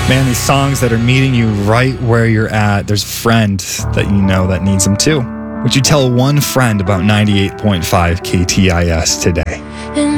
Man, these songs that are meeting you right where you're at, there's a friend that you know that needs them too. Would you tell one friend about 98.5 KTIS today?